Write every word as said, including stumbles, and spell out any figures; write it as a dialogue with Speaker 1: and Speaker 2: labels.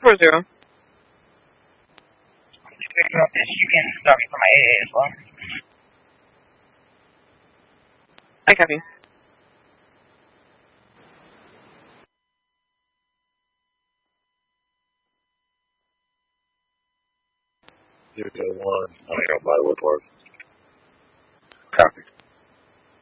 Speaker 1: Four zero.
Speaker 2: Picking up this, you can start me from my A A as well.
Speaker 1: I copy.
Speaker 3: Zero one. I don't know by what part.